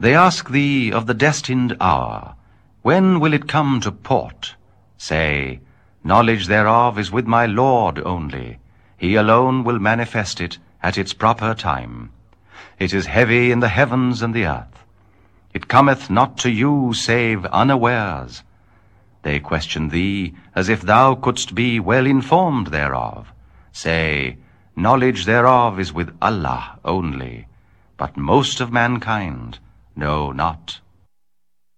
They ask thee of the destined hour, when will it come to port? Say, knowledge thereof is with my Lord only. He alone will manifest it at its proper time. It is heavy in the heavens and the earth. It cometh not to you save unawares. They question thee as if thou couldst be well informed thereof. Say, knowledge thereof is with Allah only, but most of mankind know not.